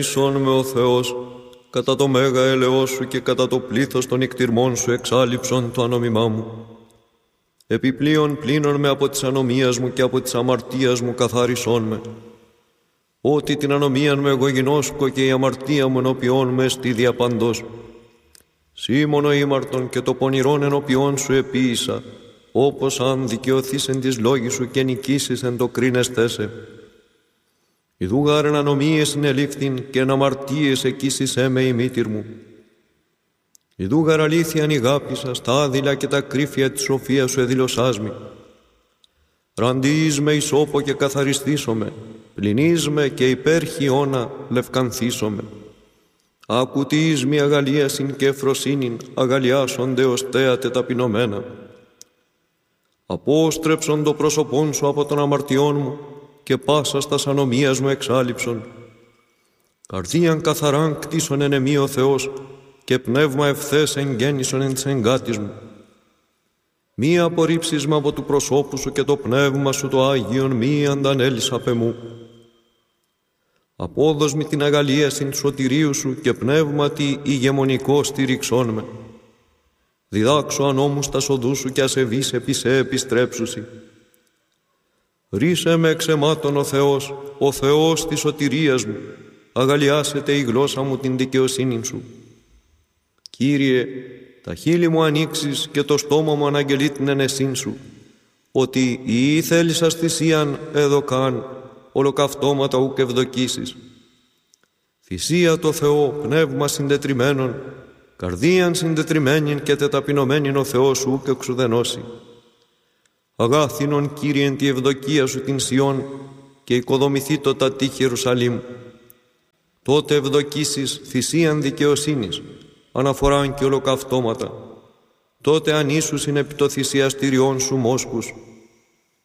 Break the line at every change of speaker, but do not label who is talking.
Σών με ο Θεός, κατά το μέγα έλεος σου και κατά το πλήθος των εκτιρμών σου εξάλειψον το ανομιμά μου. Επιπλέον πλύνον με από της ανομίας μου και από της αμαρτίας μου καθάρισόν με. Ότι την ανομίαν με εγώ γινώσκω και η αμαρτία μου ενώπιόν με στη διαπαντός. Σήμωνο ήμαρτον και το πονηρόν ενώπιόν σου επίησα, όπως αν δικαιωθείς εν της λόγης σου και νικήσεις εν το κρίνεστέ σε. Ιδού γάρεν ανομίες συνελήφθην και εν αμαρτίες εκείσισέ με η μήτηρ μου. Ιδού γαρ αλήθειαν ηγάπησα στα άδειλα και τα κρύφια της σοφίας σου εδήλωσάς μη. Ραντείς με ισόπο και καθαριστήσομαι, πλυνείς με και υπέρ χιώνα λευκανθήσομαι. Ακουτείς μη αγαλίασιν και ευφροσύνην, αγαλιάσονται ως θέατε ταπεινωμένα. Απόστρεψον το πρόσωπόν σου από των αμαρτιών μου και πάσα στας ανομίας μου εξάλειψον. Καρδίαν καθαράν κτίσον εν εμεί ο Θεός και πνεύμα ευθές εγγέννησον εν της εγκάτης μου. Μη απορρίψεις με από του προσώπου σου και το πνεύμα σου το Άγιον μη αντανέλεις απ' εμού. Απόδος μη την αγαλίασιν του σωτηρίου σου και πνεύματι ηγεμονικό στήριξόν με. Διδάξω ανώμους τα οδούς σου και ασεβείς επί σε επιστρέψουσι. Ρίσε με εξαιμάτων ο Θεός της σωτηρίας μου, αγαλιάσετε η γλώσσα μου την δικαιοσύνη σου. Κύριε, τα χείλη μου ανοίξεις και το στόμα μου αναγγελεί την ενεσύν σου, ότι η θέλησας θυσίαν εδωκάν, ολοκαυτώματα ουκ ευδοκίσεις. Θυσία το Θεό, πνεύμα συντετριμένον, καρδίαν συντετριμένην και τεταπεινωμένην ο Θεός σου ουκ εξουδενώσει. Αγάθινον Κύριε τη ευδοκία σου την Σιών και οικοδομηθεί το τα τείχη Ιερουσαλήμ. Τότε ευδοκίσεις θυσίαν δικαιοσύνης, αναφοράν και ολοκαυτώματα. Τότε ανήσουσιν επί το θυσιαστήριόν σου μόσχους